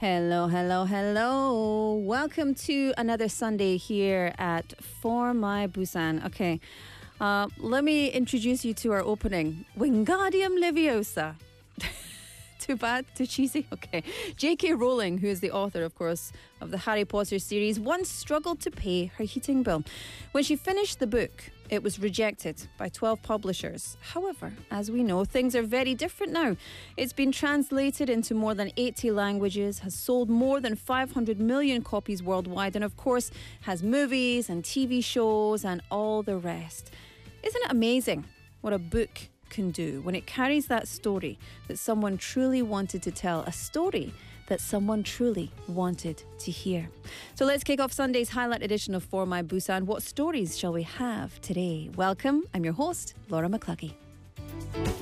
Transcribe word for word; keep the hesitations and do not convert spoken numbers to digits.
Hello, hello, hello. Welcome to another Sunday here at For My Busan. Okay, uh, let me introduce you to our opening. Wingardium Leviosa. Too bad? Too cheesy? Okay. J K Rowling, who is the author, of course, of the Harry Potter series, once struggled to pay her heating bill. When she finished the book, it was rejected by twelve publishers. However, as we know, things are very different now. It's been translated into more than eighty languages, has sold more than five hundred million copies worldwide, and of course, has movies and T V shows and all the rest. Isn't it amazing what a book can do when it carries that story that someone truly wanted to tell, a story that someone truly wanted to hear? So let's kick off Sunday's highlight edition of For My Busan. What stories shall we have today? Welcome, I'm your host, Laura McCluckie.